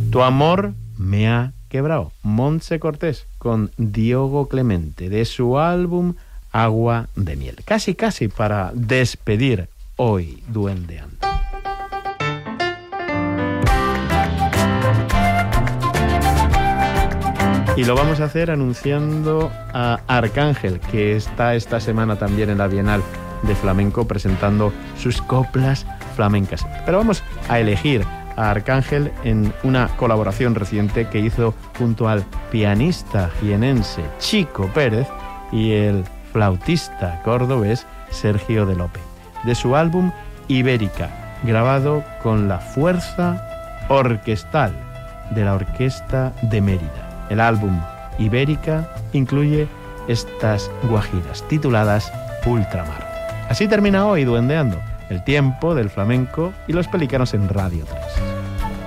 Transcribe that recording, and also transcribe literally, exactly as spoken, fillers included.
Tu amor me ha quebrado. Montse Cortés con Diogo Clemente, de su álbum Agua de Miel. Casi, casi para despedir hoy Duendeando. Y lo vamos a hacer anunciando a Arcángel, que está esta semana también en la Bienal de Flamenco presentando sus coplas flamencas. Pero vamos a elegir a Arcángel en una colaboración reciente que hizo junto al pianista jienense Chico Pérez y el flautista cordobés Sergio de Lope, de su álbum Ibérica, grabado con la fuerza orquestal de la Orquesta de Mérida. El álbum Ibérica incluye estas guajiras tituladas Ultramar. Así termina hoy Duendeando, el tiempo del flamenco y los pelícanos en Radio tres.